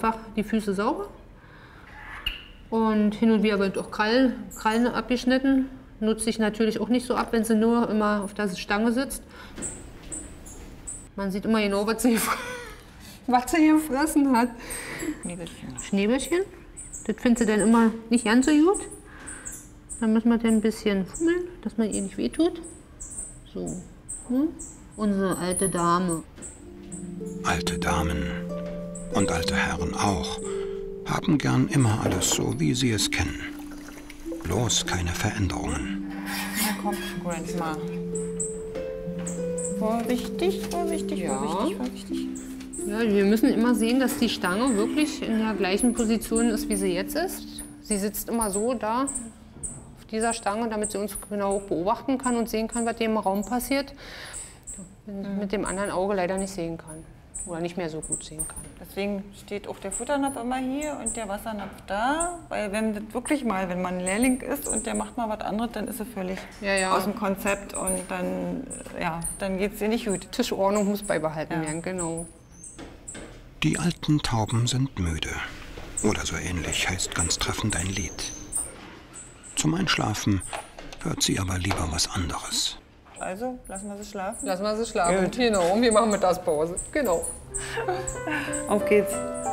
einfach die Füße sauber. Und hin und wieder wird auch Krallen abgeschnitten. Nutze ich natürlich auch nicht so ab, wenn sie nur immer auf der Stange sitzt. Man sieht immer genau, was sie gefressen hat. Schnäbelchen. Schnäbelchen. Das findet sie dann immer nicht ganz so gut. Dann müssen wir dann ein bisschen fummeln, dass man ihr nicht wehtut. So. Unsere alte Dame. Alte Damen und alte Herren auch haben gern immer alles so, wie sie es kennen. Bloß keine Veränderungen. Na komm, Grandma. Vorsichtig, vorsichtig, Ja. vorsichtig, vorsichtig. Ja, wir müssen immer sehen, dass die Stange wirklich in der gleichen Position ist, wie sie jetzt ist. Sie sitzt immer so da auf dieser Stange, damit sie uns genau beobachten kann und sehen kann, was hier im Raum passiert. Wenn sie mit dem anderen Auge leider nicht sehen kann oder nicht mehr so gut sehen kann. Deswegen steht auch der Futternapf immer hier und der Wassernapf da. Weil wenn das wirklich mal, wenn man ein Lehrling ist und der macht mal was anderes, dann ist er völlig aus dem Konzept und dann geht es ihr nicht gut. Tischordnung muss beibehalten werden, genau. Die alten Tauben sind müde. Oder so ähnlich heißt ganz treffend ein Lied. Zum Einschlafen hört sie aber lieber was anderes. Also, lassen wir sie schlafen. Lassen wir sie schlafen. Gut. Genau, und wir machen Mittagspause. Genau. Auf geht's.